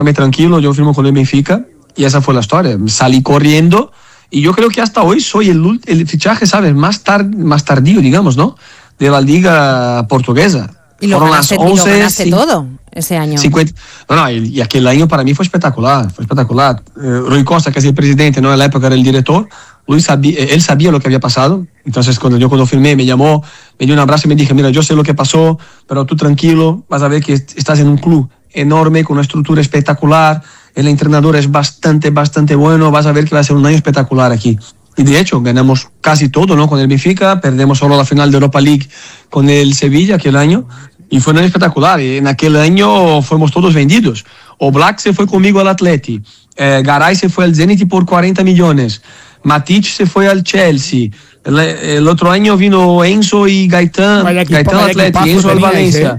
tranquilo, yo firmo con el Benfica y esa fue la historia. Salí corriendo y yo creo que hasta hoy soy el fichaje, ¿sabes? Más tardío, digamos, ¿no? De la liga portuguesa. Y lo ganaste todo ese año. 50, y aquel año para mí fue espectacular. Rui Costa, que es el presidente, ¿no? En la época era el director. Él sabía lo que había pasado. Entonces cuando firmé, me llamó, me dio un abrazo y me dije, mira, yo sé lo que pasó, pero tú tranquilo, vas a ver que estás en un club enorme, con una estructura espectacular, el entrenador es bastante bueno, vas a ver que va a ser un año espectacular aquí. Y de hecho, ganamos casi todo, ¿no? Con el Benfica, perdemos solo la final de Europa League con el Sevilla aquel año, y fue un año espectacular. Y en aquel año fuimos todos vendidos. Oblak se fue conmigo al Atleti, Garay se fue al Zenit por 40 millones, Matic se fue al Chelsea, el otro año vino Enzo y Gaitán al Atleti, Enzo al Valencia,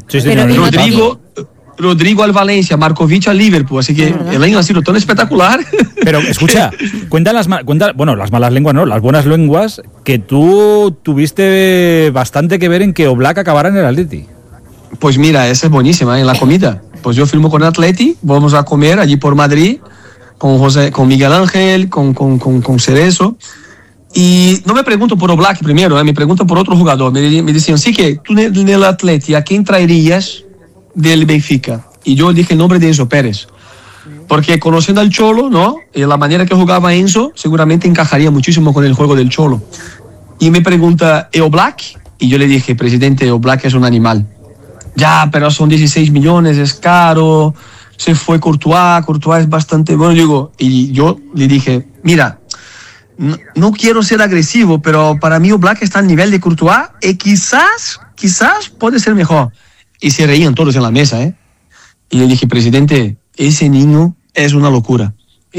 Rodrigo al Valencia, Markovic al Liverpool, así que el año ha sido tan espectacular. Pero escucha, cuenta las malas lenguas, no, las buenas lenguas, que tú tuviste bastante que ver en que Oblak acabara en el Atleti. Pues mira, esa es buenísima, en la comida. Pues yo firmo con Atleti, vamos a comer allí por Madrid, con Miguel Ángel, con Cerezo. Y no me pregunto por Oblak primero, me pregunto por otro jugador. Me decían, sí que tú en el Atleti, ¿a quién traerías del Benfica? Y yo dije el nombre de Enzo Pérez. Porque conociendo al Cholo, ¿no? Y la manera que jugaba Enzo, seguramente encajaría muchísimo con el juego del Cholo. Y me pregunta, ¿y Oblak? Y yo le dije, presidente, Oblak es un animal. Ya, pero son 16 millones, es caro. Se fue Courtois es bastante bueno. Y yo le dije, mira, no quiero ser agresivo, pero para mí Oblak está al nivel de Courtois y quizás puede ser mejor. Y se reían todos en la mesa, ¿eh? Y le dije, presidente, ese niño es una locura.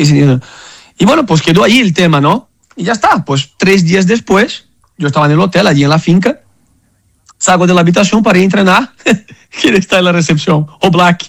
Y bueno, pues quedó ahí el tema, ¿no? Y ya está, pues 3 días después, yo estaba en el hotel, allí en la finca, salgo de la habitación para ir a entrenar. ¿Quién está en la recepción? Oblak.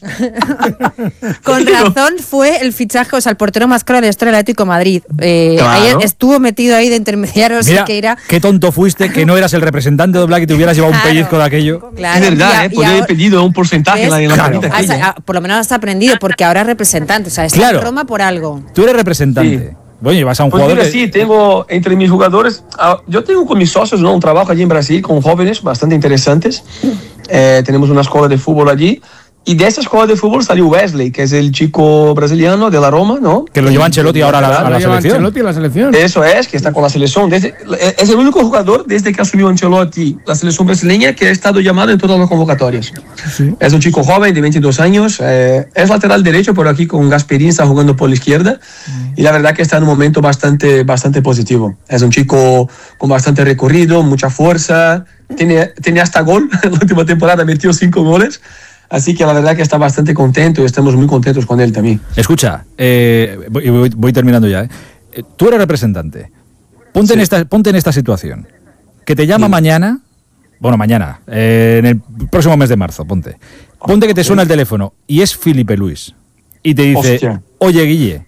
Con razón fue el fichaje, o sea, el portero más caro de la historia del Atlético de Madrid. Claro. Ahí estuvo metido ahí de intermediario. Mira, qué tonto fuiste que no eras el representante de Oblak y te hubieras llevado un pellizco de aquello. Claro. Es verdad, podría haber pedido un porcentaje en la camita. Por lo menos has aprendido, porque ahora es representante. O sea, está en Roma por algo. Tú eres representante. Sí. Bueno, y vas a un jugador. Mira, sí, tengo entre mis jugadores, yo tengo con mis socios, ¿no? Un trabajo allí en Brasil con jóvenes bastante interesantes. Tenemos una escuela de fútbol allí. Y de esa escuela de fútbol salió Wesley, que es el chico brasiliano de la Roma, ¿no? Que lo lleva Ancelotti ahora a la selección. Eso es, que está con la selección. Es el único jugador desde que asumió Ancelotti la selección brasileña que ha estado llamado en todas las convocatorias. Sí. Es un chico joven de 22 años, es lateral derecho, pero aquí con Gasperini está jugando por la izquierda. Y la verdad que está en un momento bastante positivo. Es un chico con bastante recorrido, mucha fuerza, tiene hasta gol. En la última temporada metió 5 goles. Así que la verdad que está bastante contento y estamos muy contentos con él también. Escucha, voy terminando ya. Tú eres representante. Ponte en esta situación. Que te llama mañana, en el próximo mes de marzo, ponte que te suena el teléfono y es Filipe Luis. Y te dice, hostia. Oye, Guille,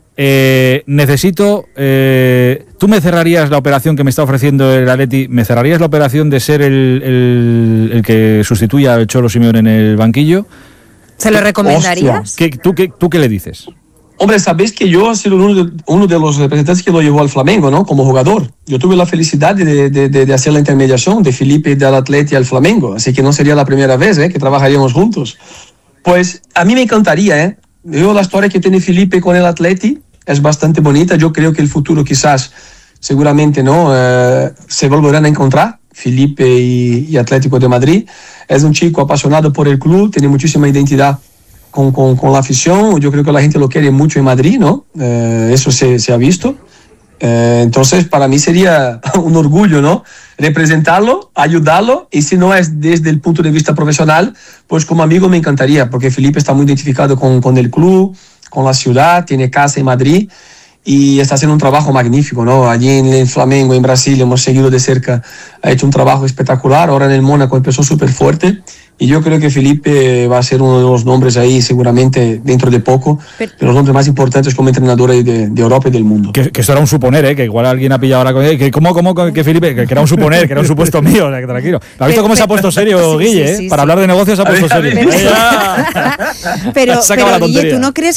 necesito... ¿tú me cerrarías la operación que me está ofreciendo el Atleti? ¿Me cerrarías la operación de ser el que sustituya al Cholo Simeone en el banquillo? ¿Se lo recomendarías? ¿Tú qué le dices? Hombre, sabéis que yo he sido uno de los representantes que lo llevó al Flamengo, ¿no? Como jugador. Yo tuve la felicidad de hacer la intermediación de Felipe del Atleti al Flamengo, así que no sería la primera vez que trabajaríamos juntos. Pues a mí me encantaría, Yo la historia que tiene Felipe con el Atleti es bastante bonita. Yo creo que el futuro quizás, seguramente, ¿no? Se volverán a encontrar, Felipe y Atlético de Madrid. Es un chico apasionado por el club, tiene muchísima identidad con la afición. Yo creo que la gente lo quiere mucho en Madrid, ¿no? Eso se ha visto. Entonces, para mí sería un orgullo, ¿no? Representarlo, ayudarlo, y si no es desde el punto de vista profesional, pues como amigo me encantaría, porque Felipe está muy identificado con el club, con la ciudad, tiene casa en Madrid y está haciendo un trabajo magnífico, ¿no? Allí en el Flamengo, en Brasil, hemos seguido de cerca, ha hecho un trabajo espectacular. Ahora en el Mónaco empezó súper fuerte Y yo creo que Felipe va a ser uno de los nombres ahí seguramente dentro de poco, de los nombres más importantes como entrenador de Europa y del mundo. Que esto era un suponer, que igual alguien ha pillado ahora con él. ¿Cómo que Felipe? Que era un suponer, que era un supuesto mío, o sea, que tranquilo. ¿Has visto cómo se ha puesto serio, Guille? Para hablar de negocios se ha puesto serio. Pero Guille, ¿tú no crees